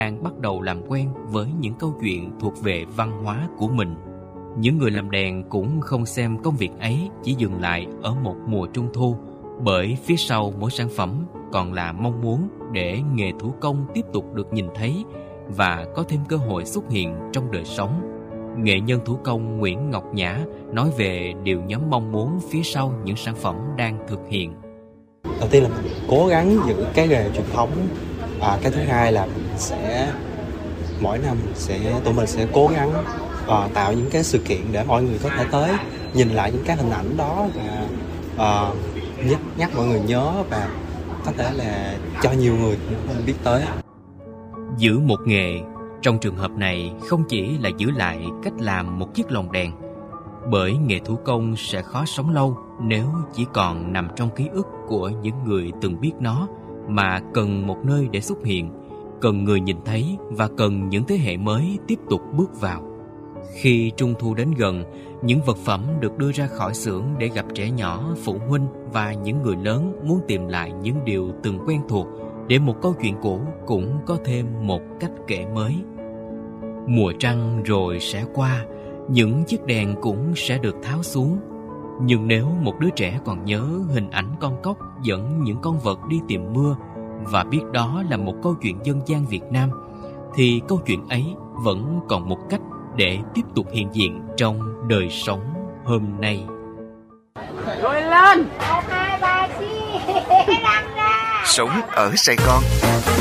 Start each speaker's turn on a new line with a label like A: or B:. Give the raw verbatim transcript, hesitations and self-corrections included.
A: đang bắt đầu làm quen với những câu chuyện thuộc về văn hóa của mình. Những người làm đèn cũng không xem công việc ấy chỉ dừng lại ở một mùa trung thu, bởi phía sau mỗi sản phẩm còn là mong muốn để nghề thủ công tiếp tục được nhìn thấy và có thêm cơ hội xuất hiện trong đời sống. Nghệ nhân thủ công Nguyễn Ngọc Nhã nói về điều nhóm mong muốn phía sau những sản phẩm đang thực hiện.
B: Đầu tiên là mình cố gắng giữ cái nghề truyền thống. À, cái thứ hai là mình sẽ mỗi năm sẽ tụi mình sẽ cố gắng uh, tạo những cái sự kiện để mọi người có thể tới nhìn lại những cái hình ảnh đó và uh, nhắc nhắc mọi người nhớ và có thể là cho nhiều người không biết tới.
A: Giữ một nghề trong trường hợp này không chỉ là giữ lại cách làm một chiếc lồng đèn, bởi nghề thủ công sẽ khó sống lâu nếu chỉ còn nằm trong ký ức của những người từng biết nó, mà cần một nơi để xuất hiện, cần người nhìn thấy và cần những thế hệ mới tiếp tục bước vào. Khi Trung thu đến gần, những vật phẩm được đưa ra khỏi xưởng để gặp trẻ nhỏ, phụ huynh và những người lớn muốn tìm lại những điều từng quen thuộc, để một câu chuyện cũ cũng có thêm một cách kể mới. Mùa trăng rồi sẽ qua, những chiếc đèn cũng sẽ được tháo xuống. Nhưng nếu một đứa trẻ còn nhớ hình ảnh con cóc dẫn những con vật đi tìm mưa và biết đó là một câu chuyện dân gian Việt Nam, thì câu chuyện ấy vẫn còn một cách để tiếp tục hiện diện trong đời sống hôm nay.
C: Rồi lên!
D: Một, hai, ba, chi! Năm ra!
E: Sống ở Sài Gòn.